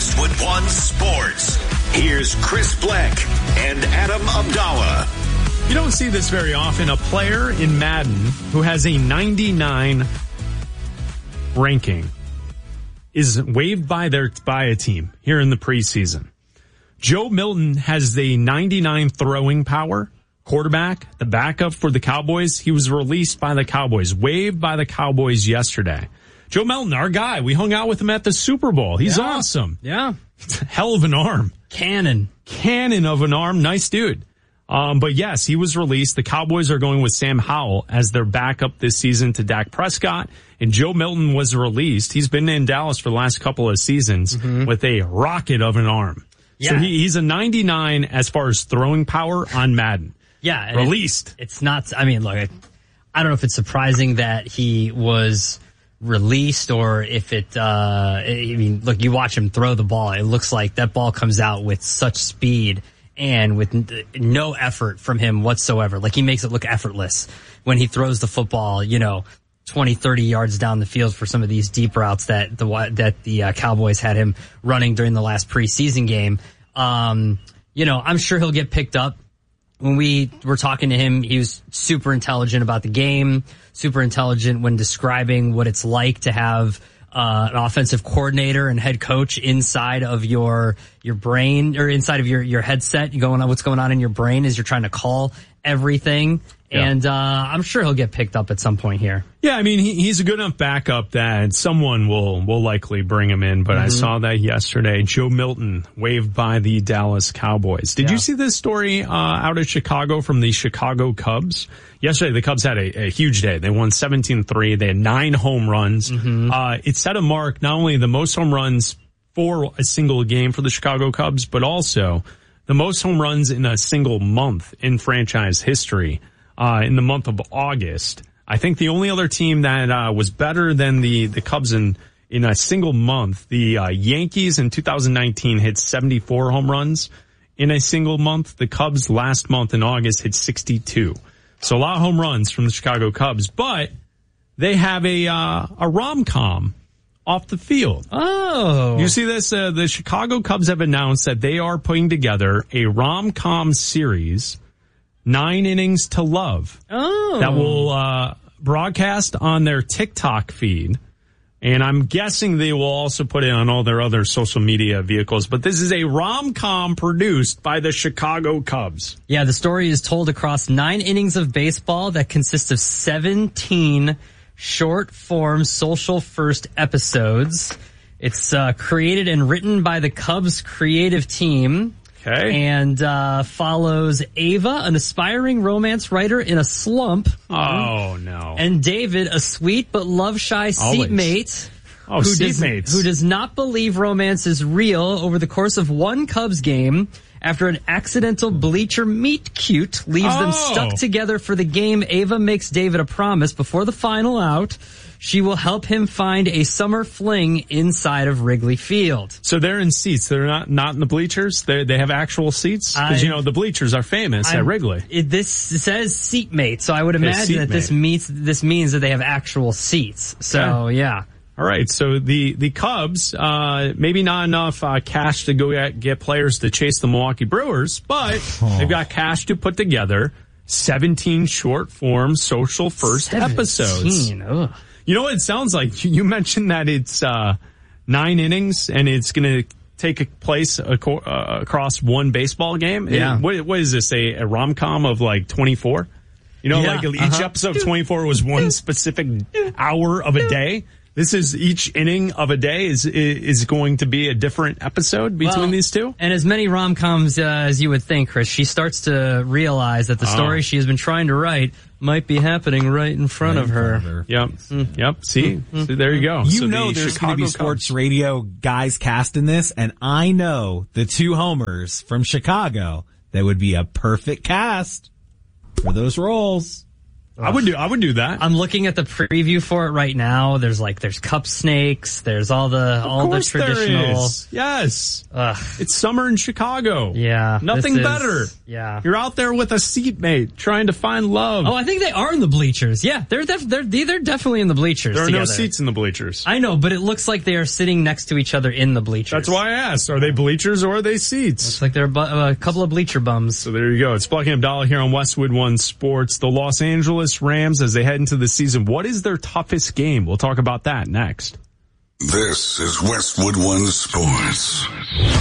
Westwood One Sports. Here's Chris Bleck and Adam Abdallah. You don't see this very often. A player in Madden who has a 99 ranking is waived by a team here in the preseason. Joe Milton has the 99 throwing power quarterback, the backup for the Cowboys. He was released by the Cowboys, waived by the Cowboys yesterday. Joe Milton, our guy, we hung out with him at the Super Bowl. He's awesome. Yeah. Hell of an arm. Cannon of an arm. Nice dude. But yes, he was released. The Cowboys are going with Sam Howell as their backup this season to Dak Prescott. And Joe Milton was released. He's been in Dallas for the last couple of seasons with a rocket of an arm. Yeah. So he's a 99 as far as throwing power on Madden. Yeah. Released. It's not, I mean, look, I don't know if it's surprising that he was released or if look, you watch him throw the ball. It looks like that ball comes out with such speed and with no effort from him whatsoever. Like, he makes it look effortless when he throws the football, 20, 30 yards down the field for some of these deep routes that the Cowboys had him running during the last preseason game. I'm sure he'll get picked up. When we were talking to him, he was super intelligent about the game, super intelligent when describing what it's like to have an offensive coordinator and head coach inside of your brain, or inside of your headset. What's going on in your brain as you're trying to call everything. Yeah. And I'm sure he'll get picked up at some point here. Yeah, I mean, he's a good enough backup that someone will likely bring him in. But I saw that yesterday. Joe Milton waived by the Dallas Cowboys. Did you see this story out of Chicago from the Chicago Cubs? Yesterday, the Cubs had a huge day. They won 17-3. They had 9 home runs. It set a mark, not only the most home runs for a single game for the Chicago Cubs, but also the most home runs in a single month in franchise history. In the month of August. I think the only other team that was better than the Cubs in a single month, the Yankees in 2019 hit 74 home runs in a single month. The Cubs last month in August hit 62. So a lot of home runs from the Chicago Cubs, but they have a rom-com off the field. Oh. You see this? The Chicago Cubs have announced that they are putting together a rom-com series, 9 Innings to Love. Oh. That will broadcast on their TikTok feed. And I'm guessing they will also put it on all their other social media vehicles. But this is a rom-com produced by the Chicago Cubs. Yeah, the story is told across 9 innings of baseball that consists of 17 short-form social-first episodes. It's created and written by the Cubs creative team. Okay. And follows Ava, an aspiring romance writer in a slump. Oh, no. And David, a sweet but love-shy seatmate. Oh, seatmates. Who does not believe romance is real over the course of one Cubs game after an accidental bleacher meet cute leaves them stuck together for the game. Ava makes David a promise before the final out. She will help him find a summer fling inside of Wrigley Field. So they're in seats. They're not in the bleachers. They have actual seats because the bleachers are famous at Wrigley. This says seatmate, so I would imagine that this means that they have actual seats. So yeah. All right. So the Cubs, maybe not enough cash to go get players to chase the Milwaukee Brewers, but they've got cash to put together 17 short form social first episodes. Ugh. You know what it sounds like? You mentioned that it's 9 innings and it's going to take place across one baseball game. Yeah. What is this, a rom-com of like 24? Like each episode of 24 was one specific hour of a day. This is each inning of a day is going to be a different episode between these two. And as many rom-coms as you would think, Chris, she starts to realize that the story she has been trying to write might be happening right in front of her. Yep. See, there you go. There's going to be sports radio guys casting this, and I know the 2 homers from Chicago that would be a perfect cast for those roles. I would do that. I'm looking at the preview for it right now. There's cup snakes. There's all the traditional. There is. Yes. It's summer in Chicago. Yeah. Nothing better. Yeah. You're out there with a seatmate trying to find love. Oh, I think they are in the bleachers. Yeah, they're definitely in the bleachers. There are together. no seats in the bleachers. I know, but it looks like they are sitting next to each other in the bleachers. That's why I asked. Are they bleachers or are they seats? Looks like they're a couple of bleacher bums. So there you go. It's Bleck and Abdallah here on Westwood One Sports. The Los Angeles Rams, as they head into the season, what is their toughest game? We'll talk about that next. This is Westwood One Sports.